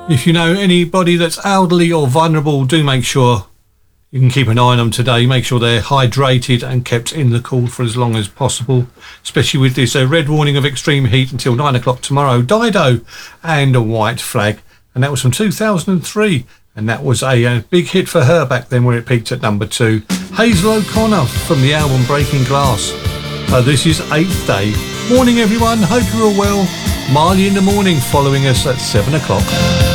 If you know anybody that's elderly or vulnerable, do make sure you can keep an eye on them today. Make sure they're hydrated and kept in the cool for as long as possible, especially with this red warning of extreme heat until 9 o'clock tomorrow. Dido and a White Flag. And that was from 2003. And that was a big hit for her back then, where it peaked at number 2. Hazel O'Connor from the album Breaking Glass. This is 8th Day. Morning, everyone. Hope you're all well. Marley in the Morning following us at 7 o'clock.